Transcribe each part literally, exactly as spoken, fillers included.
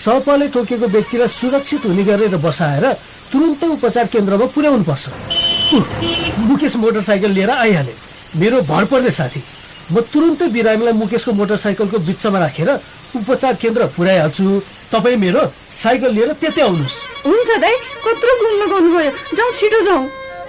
सर्पले टोकेको व्यक्तिलाई सुरक्षित हुने गरेर बसाएर तुरुन्तै उपचार केन्द्रमा पुर्याउनु पर्छ। मुकेश मोटरसाइकल लिएर आइहाले, मेरो भरपर्दे साथी। म तुरुन्तै बिरामीलाई मुकेशको मोटरसाइकलको बिचमा राखेर उपचार केन्द्र पुर्याइहाल्छु। तपाईँ मेरो साइकल लिएर त्यतै आउनुहोस्। हुन्छ दाइ, कत्रो बोल्नु गर्नुभयो, जाउँ छिटो जाउँ।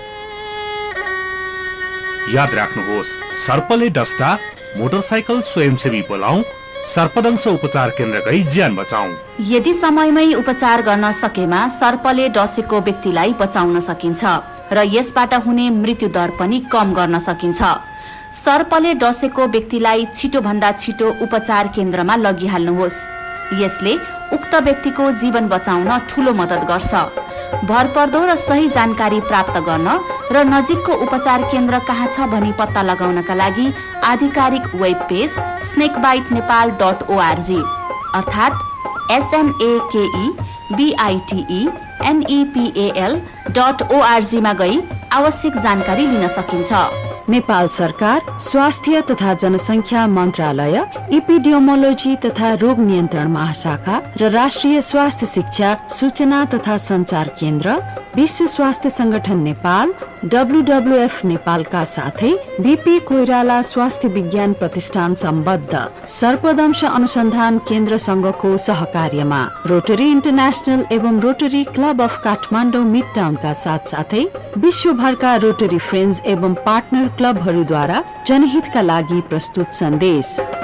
याद राख्नुहोस्, सर्पले डस्दा मोटरसाइकल स्वयंसेवी बोलाऊ, सर्पदंश उपचार केन्द्र गई ज्यान बचाऊ। यदि समयमै उपचार गर्न सकेमा सर्पले डसेको व्यक्तिलाई बचाउन सकिन्छ र यसबाट हुने मृत्यु दर पनि कम गर्न सकिन्छ। सर्पले डसेको व्यक्तिलाई छिटो भन्दा छिटो उपचार केन्द्रमा लगिहाल्नुहोस्। यसले उक्त व्यक्तिको जीवन बचाउन ठूलो मद्दत गर्छ। भरपर्दो र सही जानकारी प्राप्त गर्न र नजिकको उपचार केन्द्र कहाँ छ भनी पत्ता लगाउनका लागि आधिकारिक web page स्नेकबाइट Nepal dot ORG अर्थात् एसएनएकेई बीआईटीई एनईपीएल डट ओआरजी मा गई आवश्यक जानकारी लिन सकिन्छ। नेपाल सरकार स्वास्थ्य तथा जनसंख्या मन्त्रालय, इपिडियोमोलोजी तथा रोग नियन्त्रण महाशाखा र राष्ट्रिय स्वास्थ्य शिक्षा सूचना तथा संचार केन्द्र, विश्व स्वास्थ्य संगठन नेपाल, डब्लुडब्लुएफ नेपालका साथै बीपी कोइराला स्वास्थ्य विज्ञान प्रतिष्ठान सम्बद्ध सर्पदंश अनुसन्धान केन्द्र संघको सहकार्यमा रोटरी इन्टरनेशनल एवं rotary club of Kathmandu mid टाउनका साथ साथै विश्वभरका रोटरी फ्रेन्ड्स एवं पार्टनर क्लबहरूद्वारा जनहितका लागि प्रस्तुत सन्देश।